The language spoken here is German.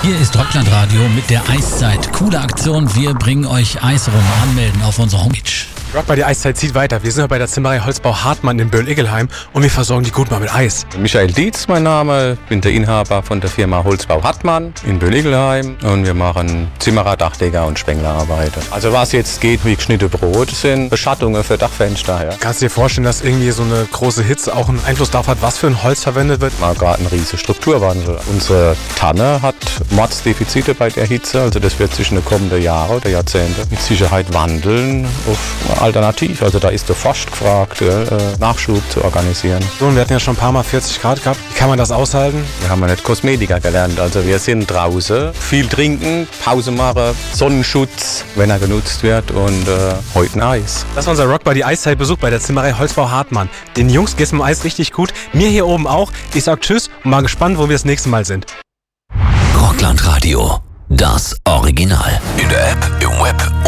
Hier ist Rockland-Radio mit der Eiszeit. Coole Aktion, wir bringen euch Eis rum. Anmelden auf unserer Homepage. Rock bei die Eiszeit zieht weiter. Wir sind bei der Zimmerei Holzbau Hartmann in Böll-Iggelheim und wir versorgen die gut mal mit Eis. Michael Dietz, mein Name, bin der Inhaber von der Firma Holzbau Hartmann in Böll-Iggelheim und wir machen Zimmerer, Dachdecker und Spenglerarbeiten. Also was jetzt geht wie geschnittene Brot, sind Beschattungen für Dachfenster. Ja. Kannst du dir vorstellen, dass irgendwie so eine große Hitze auch einen Einfluss darauf hat, was für ein Holz verwendet wird? Mal gerade ein riesiger Strukturwandel. Unsere Tanne hat Mordsdefizite bei der Hitze, also das wird sich in den kommenden Jahren oder Jahrzehnten mit Sicherheit wandeln auf alternativ. Also da ist der Forst gefragt, Nachschub zu organisieren. So, und wir hatten ja schon ein paar Mal 40 Grad gehabt. Wie kann man das aushalten? Wir haben ja nicht Kosmetiker gelernt. Also wir sind draußen, viel trinken, Pause machen, Sonnenschutz, wenn er genutzt wird und heute ein Eis. Das war unser Rock bei die Eiszeit-Besuch bei der Zimmerei Holzbau Hartmann. Den Jungs geht's mit dem Eis richtig gut. Mir hier oben auch. Ich sag Tschüss und mal gespannt, wo wir das nächste Mal sind. Rockland Radio, das Original. In der App, im Web